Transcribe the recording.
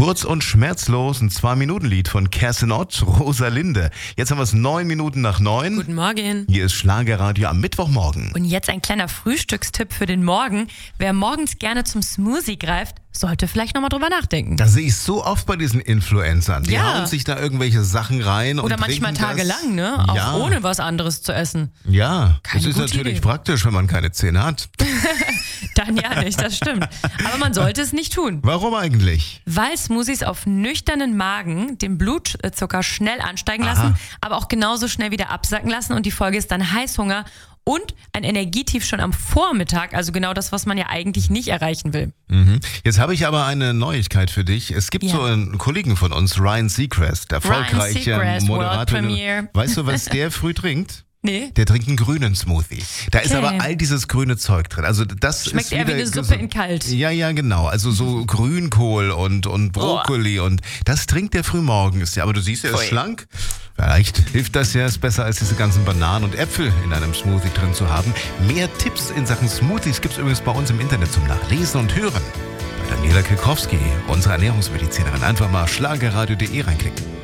Kurz und schmerzlos, ein 2-Minuten-Lied von Kerstin Ott, Rosalinde. Jetzt haben wir es 9 Minuten nach 9. Guten Morgen. Hier ist Schlagerradio am Mittwochmorgen. Und jetzt ein kleiner Frühstückstipp für den Morgen. Wer morgens gerne zum Smoothie greift, sollte vielleicht nochmal drüber nachdenken. Das sehe ich so oft bei diesen Influencern. Die Ja. hauen sich da irgendwelche Sachen rein Oder und manchmal trinken das. tagelang, ne? Auch Ja. ohne was anderes zu essen. Ja, Keine das ist gute natürlich Idee. praktisch, wenn man keine Zähne hat. Dann ja nicht, das stimmt. Aber man sollte es nicht tun. Warum eigentlich? Weil Smoothies auf nüchternen Magen den Blutzucker schnell ansteigen lassen, aber auch genauso schnell wieder absacken lassen. Und die Folge ist dann Heißhunger und ein Energietief schon am Vormittag. Also genau das, was man ja eigentlich nicht erreichen will. Jetzt habe ich aber eine Neuigkeit für dich. Es gibt Ja. so einen Kollegen von uns, Ryan Seacrest, erfolgreicher Seacrest, World Moderator. Premiere. Weißt du, was der früh trinkt? Nee. Der trinkt einen grünen Smoothie. Da ist Okay. aber all dieses grüne Zeug drin. Also das Schmeckt ist eher wie wieder eine Suppe gesund. in kalt. Ja, genau. Also so Grünkohl und Brokkoli und das trinkt der früh morgens. Ja, aber du siehst, er ist Pfui. schlank. Vielleicht hilft das ja, ist besser als diese ganzen Bananen und Äpfel in einem Smoothie drin zu haben. Mehr Tipps in Sachen Smoothies gibt's übrigens bei uns im Internet zum Nachlesen und Hören. Bei Daniela Kilkowski, unsere Ernährungsmedizinerin. Einfach mal schlagerradio.de reinklicken.